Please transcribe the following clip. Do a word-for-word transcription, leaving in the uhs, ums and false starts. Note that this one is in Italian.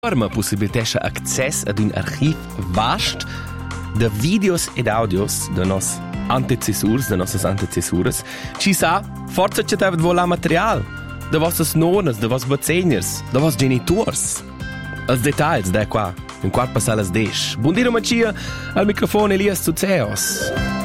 forma possibilitescha access ad un archiv vast de videos ed audios de nos antecessurs, de nossas antecessuras. Ci sa, forza ci tevet vola material de vossas nonas, de vos bazegners, de vos genitors. Els detalls, da qua, in quart passalas desch. Buon dia, Macia, al microfono Elias Zuzeos.